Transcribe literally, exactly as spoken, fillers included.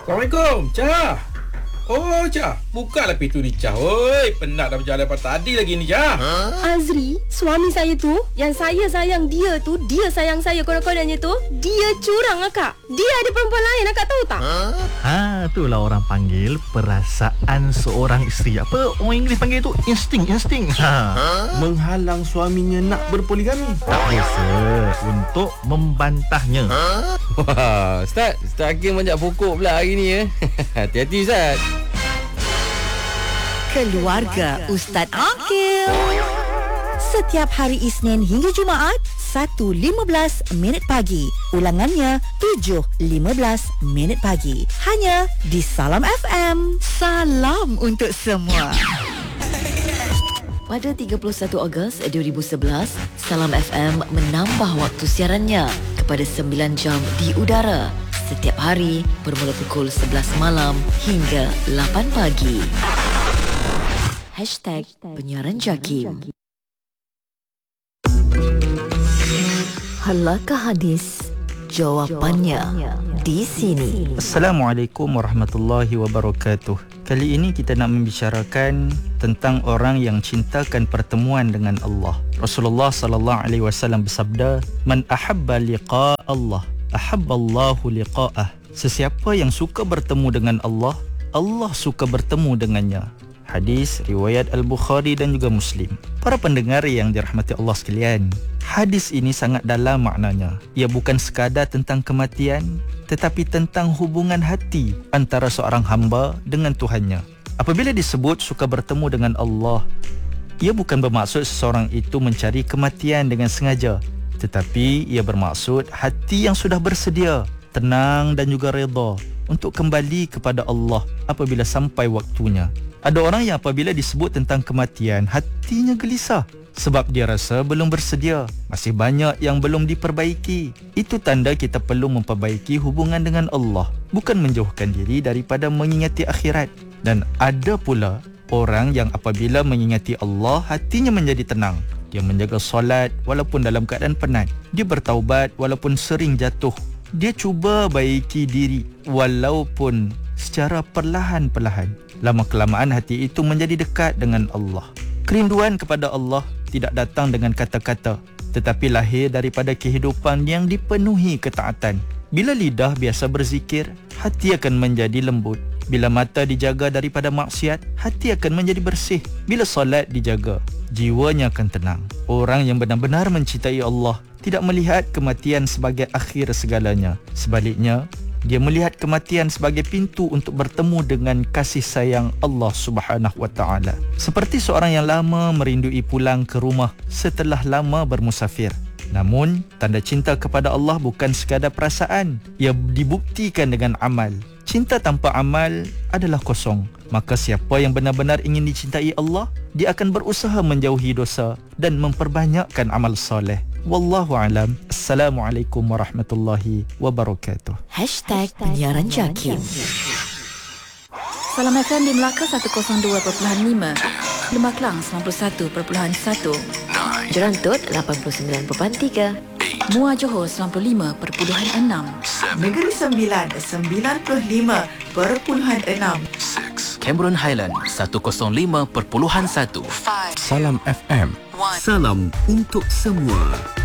Assalamualaikum, Cah. Oh, Cah. Bukalah pintu ni, Cah. Oi, penat dah berjalan daripada tadi lagi ni, Cah. Huh? Azri, suami saya tu, yang saya sayang dia tu, dia sayang saya konon-kononnya tu, dia curang, Akak. Dia ada perempuan lain, Akak tahu tak? Huh? Ha, itulah orang panggil perasaan seorang isteri. Apa orang Inggeris panggil tu? Insting, insting. Ha. Huh? Menghalang suaminya nak berpoligami. Tak biasa untuk membantahnya. Huh? Wah, Ustaz, Ustaz Hakim banyak pokok pula hari ni ya. Hati-hati Ustaz. Keluarga Ustaz Akil. Setiap hari Isnin hingga Jumaat, satu lima belas minit pagi. Ulangannya, tujuh lima belas minit pagi. Hanya di Salam F M. Salam untuk semua. Pada tiga puluh satu Ogos dua ribu sebelas, Salam F M menambah waktu siarannya kepada sembilan jam di udara setiap hari bermula pukul sebelas malam hingga lapan pagi. Hashtag Penyiaran Jakim. Halakah hadis? Jawapannya di sini. Assalamualaikum warahmatullahi wabarakatuh. Kali ini kita nak membicarakan tentang orang yang cintakan pertemuan dengan Allah. Rasulullah sallallahu alaihi wasallam bersabda, "Man ahabba liqa Allah, ahabba Allahu liqa'ah." Sesiapa yang suka bertemu dengan Allah, Allah suka bertemu dengannya. Hadis riwayat Al-Bukhari dan juga Muslim. Para pendengar yang dirahmati Allah sekalian, hadis ini sangat dalam maknanya. Ia bukan sekadar tentang kematian, tetapi tentang hubungan hati antara seorang hamba dengan Tuhannya. Apabila disebut suka bertemu dengan Allah, ia bukan bermaksud seseorang itu mencari kematian dengan sengaja, tetapi ia bermaksud hati yang sudah bersedia, tenang dan juga redha untuk kembali kepada Allah apabila sampai waktunya. Ada orang yang apabila disebut tentang kematian, hatinya gelisah sebab dia rasa belum bersedia, masih banyak yang belum diperbaiki. Itu tanda kita perlu memperbaiki hubungan dengan Allah, bukan menjauhkan diri daripada mengingati akhirat. Dan ada pula orang yang apabila mengingati Allah, hatinya menjadi tenang. Dia menjaga solat walaupun dalam keadaan penat. Dia bertaubat walaupun sering jatuh. Dia cuba baiki diri walaupun secara perlahan-perlahan. Lama-kelamaan hati itu menjadi dekat dengan Allah. Kerinduan kepada Allah tidak datang dengan kata-kata, tetapi lahir daripada kehidupan yang dipenuhi ketaatan. Bila lidah biasa berzikir, hati akan menjadi lembut. Bila mata dijaga daripada maksiat, hati akan menjadi bersih. Bila solat dijaga, jiwanya akan tenang. Orang yang benar-benar mencintai Allah tidak melihat kematian sebagai akhir segalanya. Sebaliknya, dia melihat kematian sebagai pintu untuk bertemu dengan kasih sayang Allah Subhanahu wa taala. Seperti seorang yang lama merindui pulang ke rumah setelah lama bermusafir. Namun, tanda cinta kepada Allah bukan sekadar perasaan. Ia dibuktikan dengan amal. Cinta tanpa amal adalah kosong. Maka siapa yang benar-benar ingin dicintai Allah, dia akan berusaha menjauhi dosa dan memperbanyakkan amal soleh. Wallahu alam. Assalamualaikum warahmatullahi wabarakatuh. Hashtag Penyiaran Jakim. Salam F M di Melaka seratus dua perpuluhan lima, Lembah Kelang sembilan puluh satu perpuluhan satu, Jerantut lapan puluh sembilan perpuluhan tiga, Muar Johor sembilan puluh lima perpuluhan enam, Negeri Sembilan sembilan puluh lima perpuluhan enam, Cameron Highland seratus lima perpuluhan satu. Salam F M. Salam untuk semua.